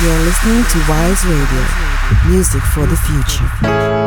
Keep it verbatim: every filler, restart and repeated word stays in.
You're listening to Wise Radio, music for the future.